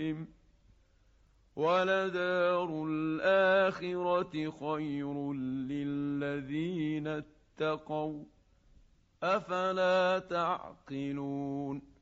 بِظُلْمٍ وَلَدَارُ الْآخِرَةِ خَيْرٌ لِّلَّذِينَ اتَّقَوْا ۗ أَفَلَا تَعْقِلُونَ